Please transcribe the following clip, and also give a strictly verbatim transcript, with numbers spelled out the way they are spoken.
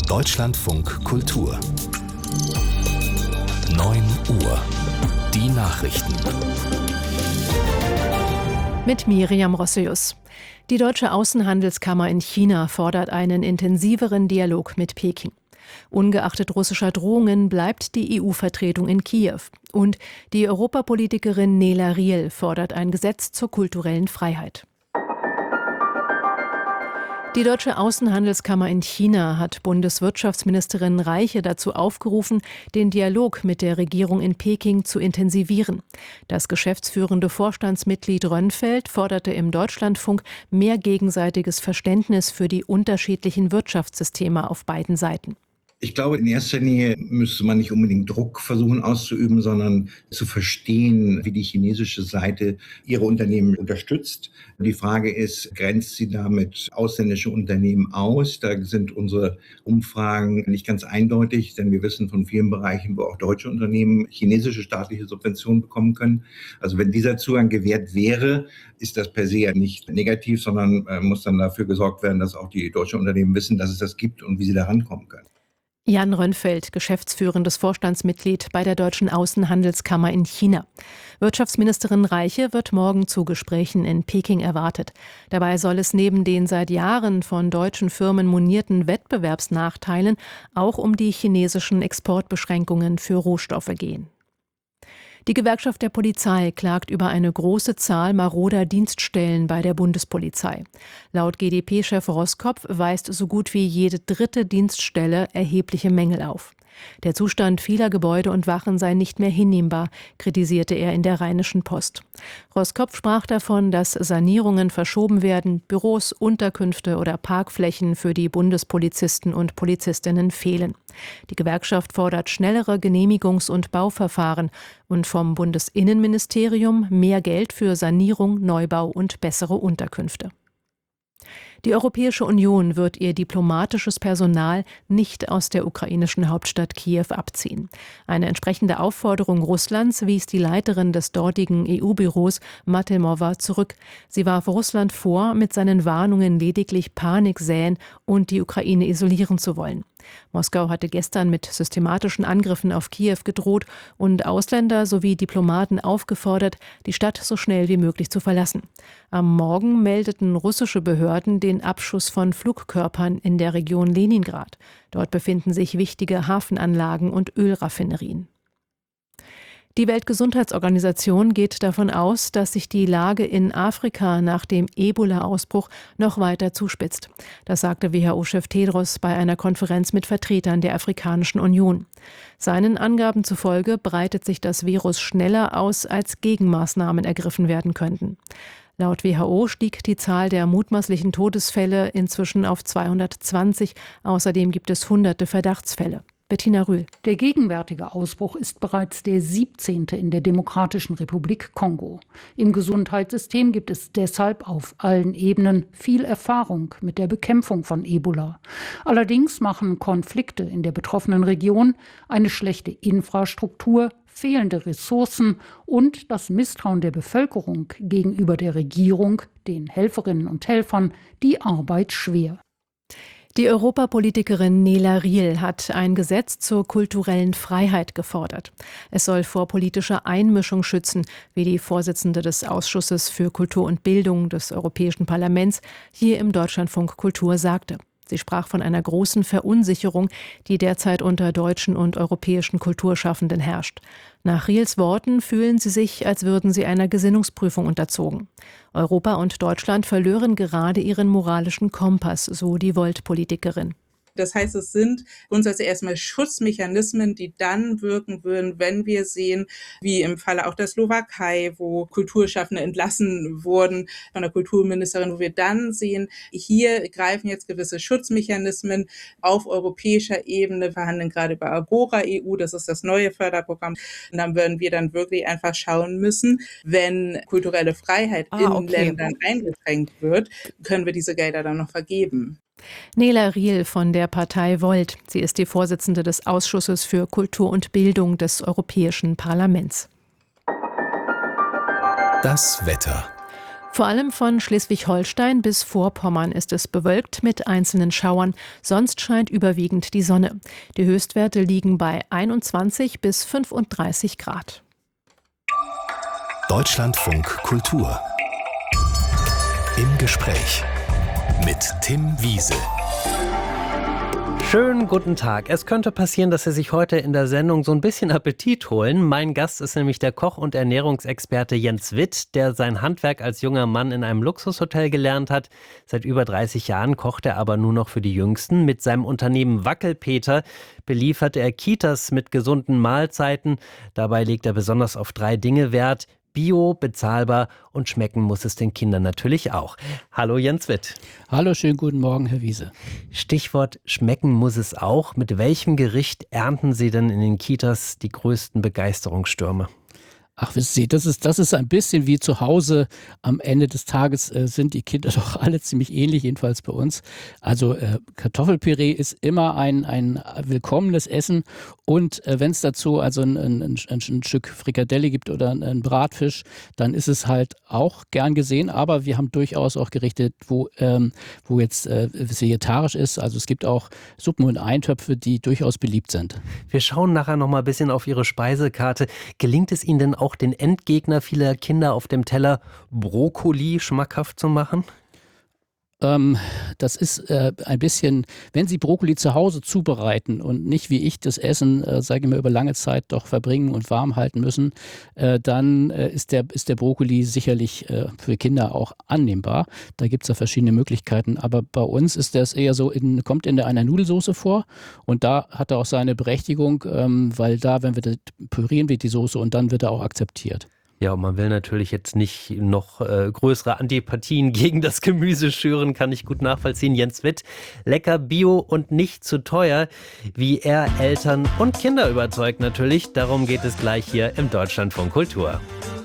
Deutschlandfunk Kultur. neun Uhr. Die Nachrichten. Mit Miriam Rossius. Die Deutsche Außenhandelskammer in China fordert einen intensiveren Dialog mit Peking. Ungeachtet russischer Drohungen bleibt die E U-Vertretung in Kiew. Und die Europapolitikerin Nela Riel fordert ein Gesetz zur kulturellen Freiheit. Die Deutsche Außenhandelskammer in China hat Bundeswirtschaftsministerin Reiche dazu aufgerufen, den Dialog mit der Regierung in Peking zu intensivieren. Das geschäftsführende Vorstandsmitglied Rönnfeld forderte im Deutschlandfunk mehr gegenseitiges Verständnis für die unterschiedlichen Wirtschaftssysteme auf beiden Seiten. Ich glaube, in erster Linie müsste man nicht unbedingt Druck versuchen auszuüben, sondern zu verstehen, wie die chinesische Seite ihre Unternehmen unterstützt. Die Frage ist, grenzt sie damit ausländische Unternehmen aus? Da sind unsere Umfragen nicht ganz eindeutig, denn wir wissen von vielen Bereichen, wo auch deutsche Unternehmen chinesische staatliche Subventionen bekommen können. Also wenn dieser Zugang gewährt wäre, ist das per se ja nicht negativ, sondern äh, muss dann dafür gesorgt werden, dass auch die deutschen Unternehmen wissen, dass es das gibt und wie sie da rankommen können. Jan Rönnfeld, geschäftsführendes Vorstandsmitglied bei der Deutschen Außenhandelskammer in China. Wirtschaftsministerin Reiche wird morgen zu Gesprächen in Peking erwartet. Dabei soll es neben den seit Jahren von deutschen Firmen monierten Wettbewerbsnachteilen auch um die chinesischen Exportbeschränkungen für Rohstoffe gehen. Die Gewerkschaft der Polizei klagt über eine große Zahl maroder Dienststellen bei der Bundespolizei. Laut G D P-Chef Roßkopf weist so gut wie jede dritte Dienststelle erhebliche Mängel auf. Der Zustand vieler Gebäude und Wachen sei nicht mehr hinnehmbar, kritisierte er in der Rheinischen Post. Roßkopf sprach davon, dass Sanierungen verschoben werden, Büros, Unterkünfte oder Parkflächen für die Bundespolizisten und Polizistinnen fehlen. Die Gewerkschaft fordert schnellere Genehmigungs- und Bauverfahren und vom Bundesinnenministerium mehr Geld für Sanierung, Neubau und bessere Unterkünfte. Die Europäische Union wird ihr diplomatisches Personal nicht aus der ukrainischen Hauptstadt Kiew abziehen. Eine entsprechende Aufforderung Russlands wies die Leiterin des dortigen E U-Büros Matemova zurück. Sie warf Russland vor, mit seinen Warnungen lediglich Panik säen und die Ukraine isolieren zu wollen. Moskau hatte gestern mit systematischen Angriffen auf Kiew gedroht und Ausländer sowie Diplomaten aufgefordert, die Stadt so schnell wie möglich zu verlassen. Am Morgen meldeten russische Behörden den Abschuss von Flugkörpern in der Region Leningrad. Dort befinden sich wichtige Hafenanlagen und Ölraffinerien. Die Weltgesundheitsorganisation geht davon aus, dass sich die Lage in Afrika nach dem Ebola-Ausbruch noch weiter zuspitzt. Das sagte W H O-Chef Tedros bei einer Konferenz mit Vertretern der Afrikanischen Union. Seinen Angaben zufolge breitet sich das Virus schneller aus, als Gegenmaßnahmen ergriffen werden könnten. Laut W H O stieg die Zahl der mutmaßlichen Todesfälle inzwischen auf zweihundertzwanzig. Außerdem gibt es hunderte Verdachtsfälle. Bettina Rühl. Der gegenwärtige Ausbruch ist bereits der siebzehnte in der Demokratischen Republik Kongo. Im Gesundheitssystem gibt es deshalb auf allen Ebenen viel Erfahrung mit der Bekämpfung von Ebola. Allerdings machen Konflikte in der betroffenen Region, eine schlechte Infrastruktur, fehlende Ressourcen und das Misstrauen der Bevölkerung gegenüber der Regierung, den Helferinnen und Helfern, die Arbeit schwer. Die Europapolitikerin Nela Riel hat ein Gesetz zur kulturellen Freiheit gefordert. Es soll vor politischer Einmischung schützen, wie die Vorsitzende des Ausschusses für Kultur und Bildung des Europäischen Parlaments hier im Deutschlandfunk Kultur sagte. Sie sprach von einer großen Verunsicherung, die derzeit unter deutschen und europäischen Kulturschaffenden herrscht. Nach Riels Worten fühlen sie sich, als würden sie einer Gesinnungsprüfung unterzogen. Europa und Deutschland verlören gerade ihren moralischen Kompass, so die Volt-Politikerin. Das heißt, es sind grundsätzlich erstmal Schutzmechanismen, die dann wirken würden, wenn wir sehen, wie im Falle auch der Slowakei, wo Kulturschaffende entlassen wurden von der Kulturministerin, wo wir dann sehen, hier greifen jetzt gewisse Schutzmechanismen auf europäischer Ebene, verhandeln gerade über Agora E U, das ist das neue Förderprogramm. Und dann würden wir dann wirklich einfach schauen müssen, wenn kulturelle Freiheit ah, in okay. Ländern eingeschränkt wird, können wir diese Gelder dann noch vergeben. Nela Riel von der Partei Volt. Sie ist die Vorsitzende des Ausschusses für Kultur und Bildung des Europäischen Parlaments. Das Wetter. Vor allem von Schleswig-Holstein bis Vorpommern ist es bewölkt mit einzelnen Schauern. Sonst scheint überwiegend die Sonne. Die Höchstwerte liegen bei einundzwanzig bis fünfunddreißig Grad. Deutschlandfunk Kultur. Im Gespräch mit Tim Wiese. Schönen guten Tag. Es könnte passieren, dass Sie sich heute in der Sendung so ein bisschen Appetit holen. Mein Gast ist nämlich der Koch- und Ernährungsexperte Jens Witt, der sein Handwerk als junger Mann in einem Luxushotel gelernt hat. Seit über dreißig Jahren kocht er aber nur noch für die Jüngsten. Mit seinem Unternehmen Wackelpeter beliefert er Kitas mit gesunden Mahlzeiten. Dabei legt er besonders auf drei Dinge Wert: Bio, bezahlbar und schmecken muss es den Kindern natürlich auch. Hallo Jens Witt. Hallo, schönen guten Morgen, Herr Wiese. Stichwort schmecken muss es auch. Mit welchem Gericht ernten Sie denn in den Kitas die größten Begeisterungsstürme? Ach, wissen Sie, das ist, das ist ein bisschen wie zu Hause. Am Ende des Tages äh, sind die Kinder doch alle ziemlich ähnlich, jedenfalls bei uns. Also äh, Kartoffelpüree ist immer ein, ein willkommenes Essen. Und äh, wenn es dazu also ein, ein, ein, ein Stück Frikadelle gibt oder ein, ein Bratfisch, dann ist es halt auch gern gesehen. Aber wir haben durchaus auch Gerichte, wo, ähm, wo jetzt äh, vegetarisch ist. Also es gibt auch Suppen und Eintöpfe, die durchaus beliebt sind. Wir schauen nachher noch mal ein bisschen auf Ihre Speisekarte. Gelingt es Ihnen denn auch, den Endgegner vieler Kinder auf dem Teller Brokkoli schmackhaft zu machen? Ähm, das ist äh, ein bisschen, wenn Sie Brokkoli zu Hause zubereiten und nicht wie ich das Essen, äh, sage ich mal, über lange Zeit doch verbringen und warm halten müssen, äh, dann äh, ist, der, ist der Brokkoli sicherlich äh, für Kinder auch annehmbar. Da gibt es ja verschiedene Möglichkeiten, aber bei uns ist das eher so, in, kommt in einer Nudelsoße vor und da hat er auch seine Berechtigung, ähm, weil da, wenn wir das pürieren, wird die Soße und dann wird er auch akzeptiert. Ja, und man will natürlich jetzt nicht noch äh, größere Antipathien gegen das Gemüse schüren, kann ich gut nachvollziehen. Jens Witt, lecker, bio und nicht zu teuer, wie er Eltern und Kinder überzeugt natürlich. Darum geht es gleich hier im Deutschlandfunk Kultur.